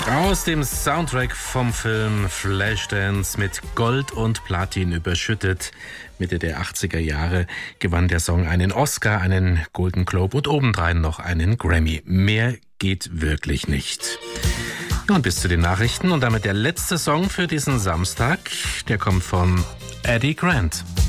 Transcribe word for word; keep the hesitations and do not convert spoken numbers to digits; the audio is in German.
Aus dem Soundtrack vom Film Flashdance mit Gold und Platin überschüttet. Mitte der achtziger Jahre gewann der Song einen Oscar, einen Golden Globe und obendrein noch einen Grammy. Mehr geht wirklich nicht. Nun bis zu den Nachrichten und damit der letzte Song für diesen Samstag. Der kommt von Eddie Grant.